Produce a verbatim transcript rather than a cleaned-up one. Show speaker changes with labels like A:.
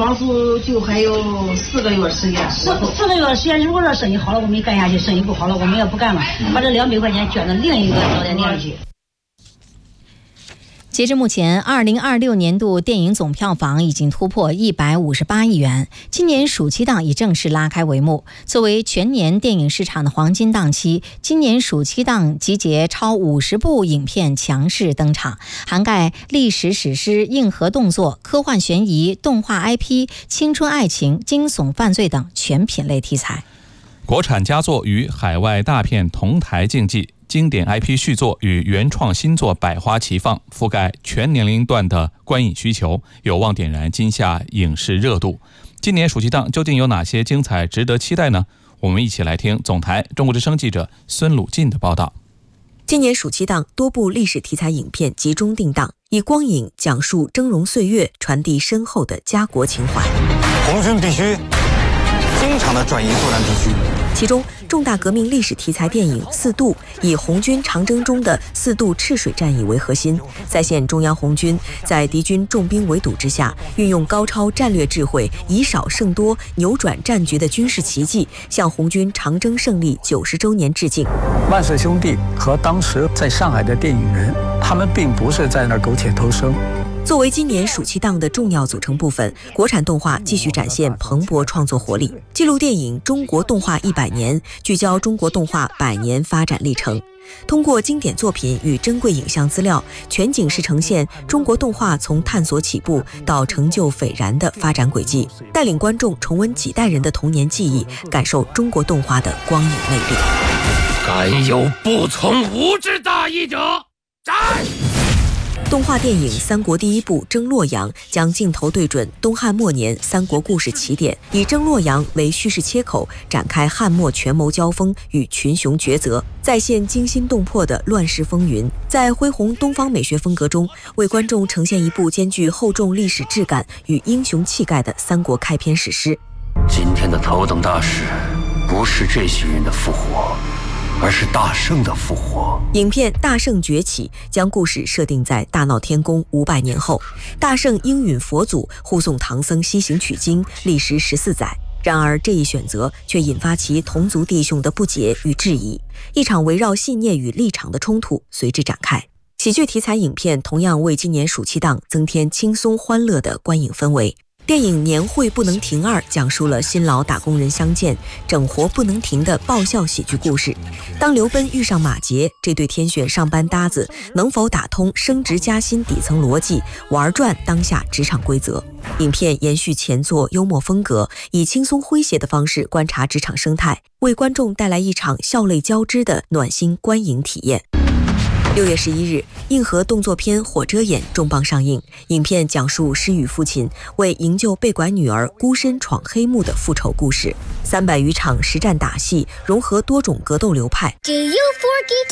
A: 倒数就还有四个月时间，
B: 四四个月时间，如果说生意好了，我们干下去；生意不好了，我们也不干了，把这两百块钱捐到另一个早点店里去。
C: 截至目前，二零二六年度电影总票房已经突破一百五十八亿元。今年暑期档已正式拉开帷幕。作为全年电影市场的黄金档期，今年暑期档集结超五十部影片强势登场，涵盖历史史诗、硬核动作、科幻悬疑、动画 I P、青春爱情、惊悚犯罪等全品类题材。
D: 国产佳作与海外大片同台竞技，经典 I P 续作与原创新作百花齐放，覆盖全年龄段的观影需求，有望点燃今夏影视热度。今年暑期档究竟有哪些精彩值得期待呢？我们一起来听总台中国之声记者孙鲁进的报道。
E: 今年暑期档多部历史题材影片集中定档，以光影讲述峥嵘岁月，传递深厚的家国情怀。
F: 红军必须经常的转移作战地区。
E: 其中，重大革命历史题材电影《四渡》以红军长征中的四渡赤水战役为核心，再现中央红军在敌军重兵围堵之下，运用高超战略智慧，以少胜多，扭转战局的军事奇迹，向红军长征胜利九十周年致敬。
G: 万氏兄弟和当时在上海的电影人，他们并不是在那儿苟且偷生。
E: 作为今年暑期档的重要组成部分，国产动画继续展现蓬勃创作活力。纪录电影《中国动画一百年》聚焦中国动画百年发展历程，通过经典作品与珍贵影像资料，全景式呈现中国动画从探索起步到成就斐然的发展轨迹，带领观众重温几代人的童年记忆，感受中国动画的光影魅力。
H: 敢有不从吾之大义者，斩！
E: 动画电影《三国第一部征洛阳》将镜头对准东汉末年三国故事起点，以征洛阳为叙事切口，展开汉末权谋交锋与群雄抉择，再现惊心动魄的乱世风云。在恢弘东方美学风格中，为观众呈现一部兼具厚重历史质感与英雄气概的三国开篇史诗。
H: 今天的头等大事，不是这些人的复活，而是大圣的复活。
E: 影片《大圣崛起》将故事设定在大闹天宫五百年后，大圣应允佛祖护送唐僧西行取经，历时十四载。然而这一选择却引发其同族弟兄的不解与质疑，一场围绕信念与立场的冲突随之展开。喜剧题材影片同样为今年暑期档增添轻松欢乐的观影氛围。电影《年会不能停二》讲述了辛劳打工人相见、整活不能停的爆笑喜剧故事。当刘奔遇上马杰，这对天选上班搭子能否打通升职加薪底层逻辑，玩转当下职场规则？影片延续前作幽默风格，以轻松诙谐的方式观察职场生态，为观众带来一场笑泪交织的暖心观影体验。六月十一日，硬核动作片《火遮眼》重磅上映。影片讲述失语父亲为营救被拐女儿孤身闯黑幕的复仇故事。三百余场实战打戏，融合多种格斗流派。